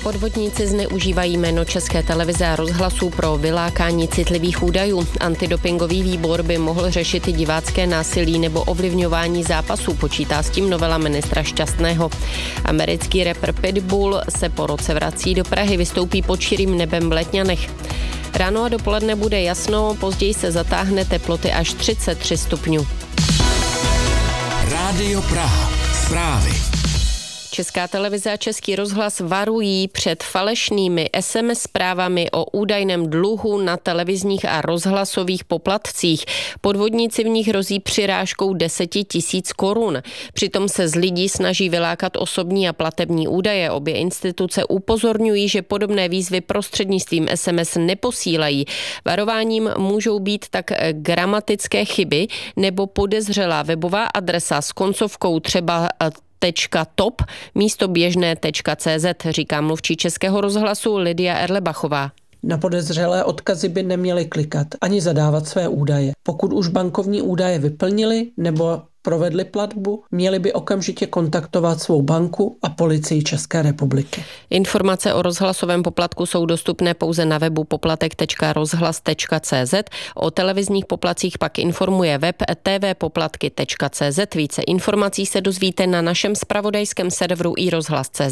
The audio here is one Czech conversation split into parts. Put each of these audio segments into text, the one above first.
Podvodníci zneužívají jméno České televize a rozhlasu pro vylákání citlivých údajů. Antidopingový výbor by mohl řešit i divácké násilí nebo ovlivňování zápasů, počítá s tím novela ministra Šťastného. Americký rapper Pitbull se po roce vrací do Prahy, vystoupí pod širým nebem v Letňanech. Ráno a dopoledne bude jasno, později se zatáhne, teploty až 33 stupňů. Rádio Praha. Zprávy. Česká televize a Český rozhlas varují před falešnými SMS zprávami o údajném dluhu na televizních a rozhlasových poplatcích. Podvodníci v nich hrozí přirážkou 10 000 korun. Přitom se z lidí snaží vylákat osobní a platební údaje. Obě instituce upozorňují, že podobné výzvy prostřednictvím SMS neposílají. Varováním můžou být tak gramatické chyby nebo podezřelá webová adresa s koncovkou třeba .top místo běžné.cz, říká mluvčí Českého rozhlasu Lidia Erlebachová. Na podezřelé odkazy by neměli klikat ani zadávat své údaje. Pokud už bankovní údaje vyplnili nebo provedli platbu, měli by okamžitě kontaktovat svou banku a policii České republiky. Informace o rozhlasovém poplatku jsou dostupné pouze na webu poplatek.rozhlas.cz. O televizních poplatcích pak informuje web tvpoplatky.cz. Více informací se dozvíte na našem zpravodajském serveru iRozhlas.cz.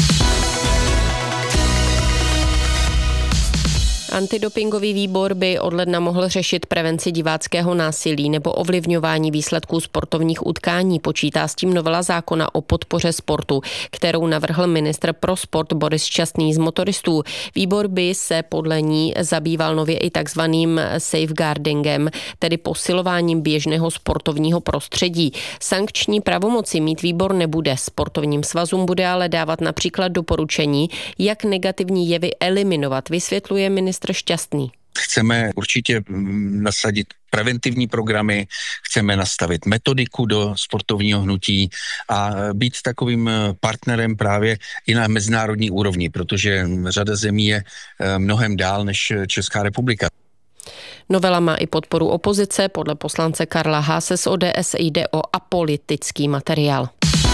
Antidopingový výbor by od ledna mohl řešit prevenci diváckého násilí nebo ovlivňování výsledků sportovních utkání. Počítá s tím novela zákona o podpoře sportu, kterou navrhl ministr pro sport Boris Šťastný z motoristů. Výbor by se podle ní zabýval nově i takzvaným safeguardingem, tedy posilováním běžného sportovního prostředí. Sankční pravomoci mít výbor nebude. Sportovním svazům bude ale dávat například doporučení, jak negativní jevy eliminovat, vysvětluje ministr Šťastný. Chceme určitě nasadit preventivní programy, chceme nastavit metodiku do sportovního hnutí a být takovým partnerem právě i na mezinárodní úrovni, protože řada zemí je mnohem dál než Česká republika. Novela má i podporu opozice. Podle poslance Karla Haase z ODS jde o apolitický materiál.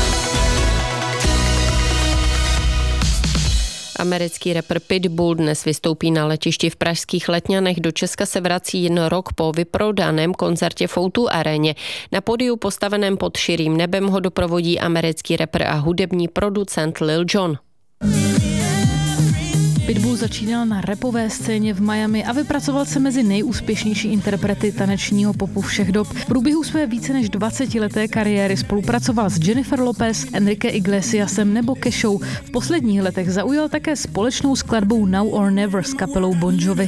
Americký rapper Pitbull dnes vystoupí na letišti v pražských Letňanech. Do Česka se vrací jen rok po vyprodaném koncertě v O2 aréně. Na pódiu postaveném pod širým nebem ho doprovodí americký rapper a hudební producent Lil Jon. Pitbull začínal na rapové scéně v Miami a vypracoval se mezi nejúspěšnější interprety tanečního popu všech dob. V průběhu své více než 20leté kariéry spolupracoval s Jennifer Lopez, Enrique Iglesiasem nebo Keshou. V posledních letech zaujal také společnou skladbou Now or Never s kapelou Bon Jovi.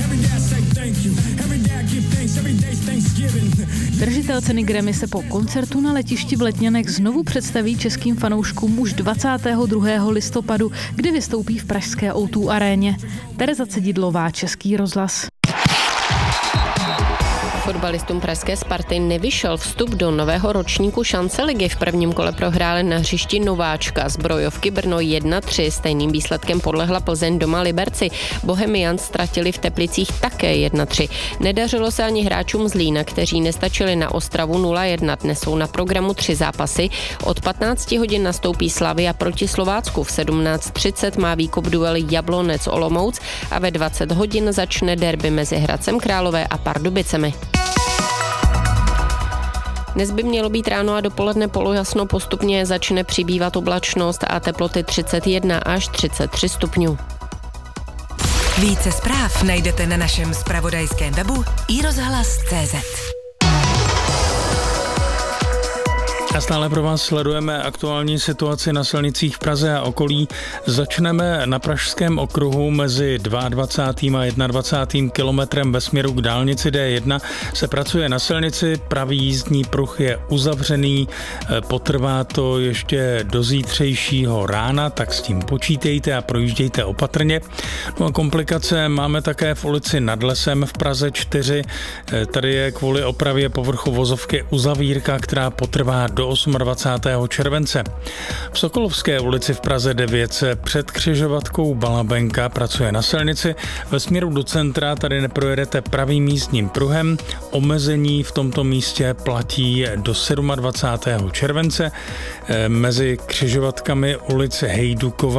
Držitel ceny Grammy se po koncertu na letišti v Letňanech znovu představí českým fanouškům už 22. listopadu, kdy vystoupí v pražské O2 aréně. Tereza Cedidlová, Český rozhlas. Fotbalistům pražské Sparty nevyšel vstup do nového ročníku šance ligy. V prvním kole prohráli na hřišti Nováčka. Zbrojovky Brno 1-3. Stejným výsledkem podlehla Plzeň doma Liberci. Bohemians ztratili v Teplicích také 1-3. Nedařilo se ani hráčům Zlína, kteří nestačili na Ostravu 0-1. Dnes jsou na programu 3 zápasy. Od 15 hodin nastoupí Slavia proti Slovácku. V 17:30 má výkop duel Jablonec Olomouc a ve 20 hodin začne derby mezi Hradcem Králové a Pardubicemi. Dnes by mělo být ráno a dopoledne polojasno, postupně začne přibývat oblačnost a teploty 31 až 33 stupňů. Více zpráv najdete na našem zpravodajském webu iRozhlas.cz. A stále pro vás sledujeme aktuální situaci na silnicích v Praze a okolí. Začneme na Pražském okruhu mezi 22. a 21. kilometrem ve směru k dálnici D1. Se pracuje na silnici, pravý jízdní pruh je uzavřený, potrvá to ještě do zítřejšího rána, tak s tím počítejte a projíždějte opatrně. No a komplikace máme také v ulici Nad Lesem v Praze 4. Tady je kvůli opravě povrchu vozovky uzavírka, která potrvá do 28. července. V Sokolovské ulici v Praze 9 se před křižovatkou Balabenka pracuje na silnici. Ve směru do centra tady neprojedete pravým jízdním pruhem. Omezení v tomto místě platí do 27. července. Mezi křižovatkami ulice Hejdukova